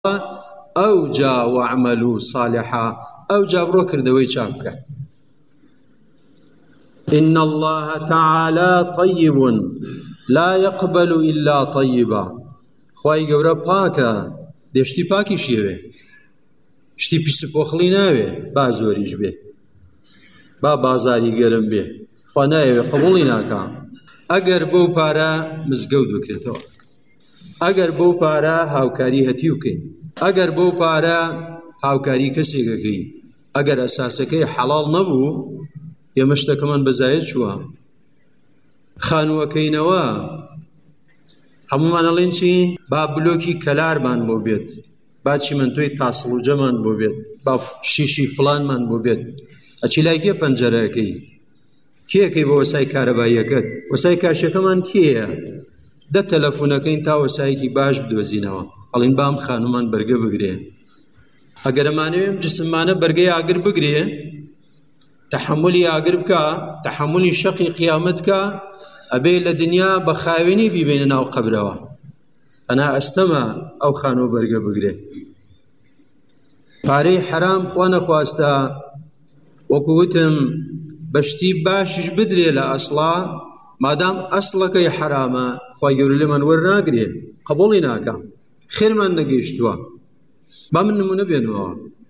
ئەو جا وەعمەلوا صالحا ئەو جا بڕۆ کردەوەی چاک بکە. إن الله تعالى طيب لا يقبل إلا طيبا. خوای گەورە پاکە، دێ شتی پاکیشی هەوێ، شتی پیس و پۆخڵی ناوێ، با زۆریش بێ، با بازاری گەرم بێ، خوا نایەوێ قبوڵی ناکا. ئەگەر بەو پارە مزگەوت بکرێتەوە، ئەگەر بەو پارە هاوکاری هەتی بکەین، ئەگەر بەو پارە هاوکاری کەسێکەکەی، ئەگەر ئەساسەکەی حەڵاڵ نەبوو، ئێمە شتەکەمان بەزایەت چووە. خانووەکەینەوە هەمومان ئەڵێن چی؟ با بلۆکی کەلارمان بۆ بێت، با چیمەنتۆی تاسڵوجەمان بۆ بێت، با شیشی فڵانمان بۆ بێت. ئەچی لای کێ پەنجەرەکەی؟ کێکەی بۆ وەسای کارەباییەکەت؟ وەسای کاشەکەمان کێیە؟ دە تەلەفۆنەکەین تا وەسایەکی باش بدۆزینەوە، ئەڵێن بام خانومان بەرگە بگرێ. ئەگەر ئەمانەوێم جسممانە بەرگەی ئاگر بگرێ، تەحملی ئاگر بکە، تەحملی شەقی قیامەت بکە، ئەبێ لە دنیا بە خاوێنی بیبێنە ناو قەبرەوە. ئەنا ئەستەمە ئەو خانوو بەرگە بگرێ. پارەی حرام خوا نەخواستە، وەکو وتم بەشتی باشش بدرێ لە ئەسڵا، مادام ئەسڵەکەی حرامە، خوای گەورە لێمان وەرناگرێ، قبوڵی ناکە، خێرمان نەگەیشتووە. با من نمونە بێنەوە.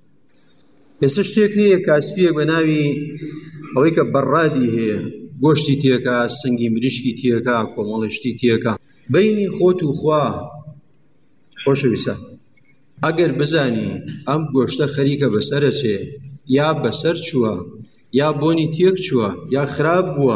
ئێستا شتێک هەیە کاسپیەک بە ناوی ئەوەی کە بەڕادی هەیە، گۆشتی تێکە، سنگی مریشکی تێکە، کۆمەڵشتی تێکە، بەینی خۆت و خوا. خۆشەویستە، ئەگەر بزانی ئەم گۆشتە خەریکە بەسەرە چێ، یا بەسەر چووە، یا بۆنی تێک چووە، یا خراپ بووە،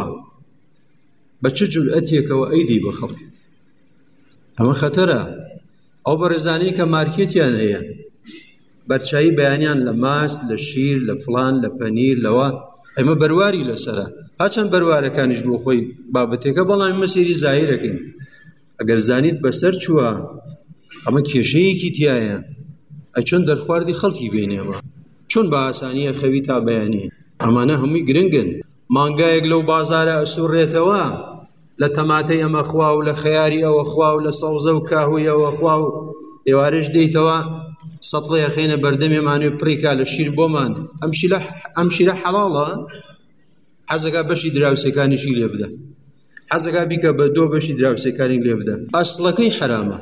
بە چ جورئەتێکەوە ئەیدی بە خەڵک؟ ئەمە خەتەرە. ئەو بەڕێزانەی کە مارکێتیان هەیە، بەرچایی بەیانیان لە ماست، لە شیر، لە فڵان، لە پەنیر، لەوە، ئەمە بەرواری لەسەرە، هاچەند بەروارەکانیش بۆ خۆی بابەتێکە، بەڵام ئێمە سەیری زاهیرەکەین. ئەگەر زانیت بەسەر چووە، ئەمە کێشەیەکی تایە، ئەچۆن دەرخواردی خەڵکی بینێەوە، چۆن بە ئاسانیە خەوی تا بەیانی. ئەمانە هەمووی گرنگن. مانگایەک لەو بازارە ئەسوڕێتەوە، لە تەماتەی ئەمە خوا و لە خەیاری ئەوە خوا و لە سەوزە و کاهووی ئەوە خوا و ئێوارەش دەیتەوە، سەتڵەیە خێنە بەردەمێمانوێ پڕیکا لە شیر بۆمان. ئەم شیرە حەڵاڵە، حەزەکا بەشی دراوسەکانیشی لێ بدە، حەزەکا بیکە بە دۆ بەشی دراوسەکانی لێ بدە. ئەسڵەکەی حرامە.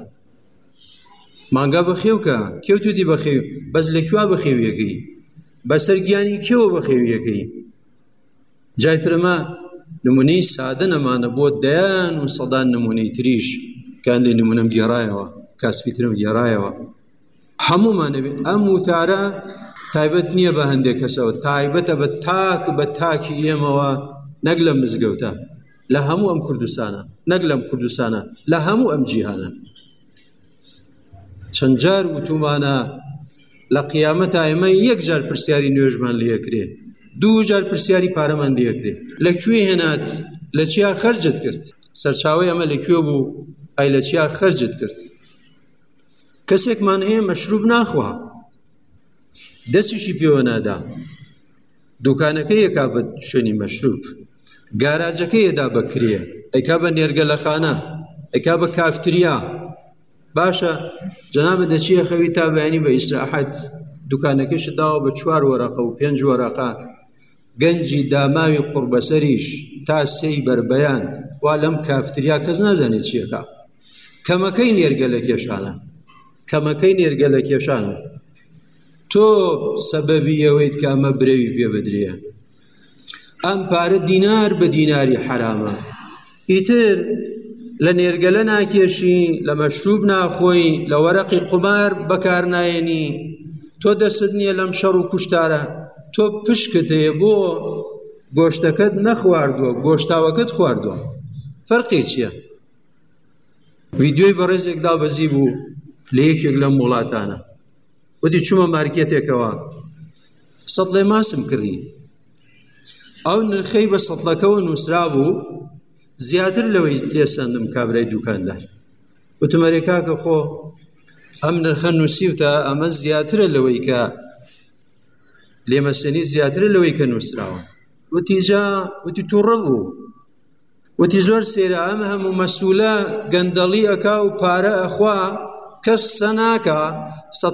مانگا بەخێوکە، کێوتوتی بەخێو، بەس لەکوێ بەخێویەکەی؟ بەسەر گیانی کێوە بەخێویەکەی؟ جایترمە نمونەی سادە نەمانە بۆ دەیان و سەدان نمونەی تریش، کاندێ نمونەم گێڕایەوە، کاسپیترم گێڕایەوە. هەموومانە بێت ئەم وتارە تایبەت نییە بە هەندێک کەسەوە، تایبەتە بە تاکی ئێمەوە، نەک لە مزگەوتە، لە هەموو ئەم کوردستانە، نەک لەم کوردستانە، لە هەموو ئەم جیهانە. چەند جار وتومانە لە قیامەتە ئێمە یەک جار پرسیاری نوێژمان لێکرێ، دوو جار پرسیاری پارەمان لێکرێ. لەکوێ هێنات؟ لە چیا خەرجت کرد؟ سەرچاوەی ئەمە لەکوێ بوو؟ ئەی لە چیا خەرجت کرد؟ کەسێکمان هەیە مەشروب ناخوا، دەستیشی پێوە نادا، دوکانەکەی یەکا بە شوێنی مەشروب، گاراجەکەی یەدا بەکرێ، ئەیکا بە نێرگەلەخانە، ئەیکا بە کافتریا. باشە جەنابە دەچیە خەوی تا بەیانی بە ئیسراحەت، دوکانەکەیش داوە بە 4 وەرەقە و 5 وەرەقە، گەنجی داماوی قوربەسەریش تا 3 بەربەیان، وا لەم کافتریا کەس نازانێت چیەکە. کەمەکەی نێرگە لە کێشانە، کەمەکەی نێرگە لە کێشانە. تۆ سەبەبی ئەوەیت کە ئەمە برەوی پێ بدرێ. ئەم پارە دینار بە دیناری حرامە. ئیتر لە نێرگەلە ناکێشی، لە مەشروب ناخۆی، لە وەرەقی قومار بەکار نایەنی. تۆ دەست نییە لەم شەڕ و کوشتارە، تۆ پشکت هەیە بۆ گۆشتەکەت نەخواردووە، گۆشتاوەکەت خواردووە. فەرقی چییە؟ ڤیدیۆی بەڕێزێک دابەزی بوو لە یەکێک لەم وڵاتانە، وتی چوومە مارکێتێکەوە، سەتڵێ ماسم کڕی، ئەو نرخەی بە سەتڵەکەەوە نووسرا بوو، زیاتر لەوەی لێسەندم کابرای دوکاندار. وتمەرێ کاکە خۆ ئەم نرخە نووسیوتە، ئەمە زیاترە لەوەی کە لێمەسێنی، زیاترە لەوەی کە نووسراوە. وتی جا، وتی تووڕە بوو، وتی زۆر سێرە، ئەم هەموو مەسوولە گەندەڵی ئەکا و پارە ئەخوا، کەس سەناکە